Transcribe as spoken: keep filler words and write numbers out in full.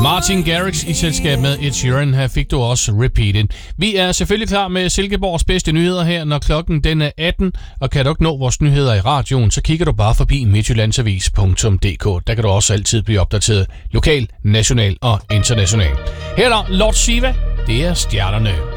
Martin Garrix i selskab med Ed Sheeran. Her fik du også Repeated. Vi er selvfølgelig klar med Silkeborgs bedste nyheder her, når klokken den er atten. Og kan du ikke nå vores nyheder i radioen, så kigger du bare forbi midtjyllandsavis punktum d k. Der kan du også altid blive opdateret lokal, national og international. Her er der Lord Siva. Det er stjernerne.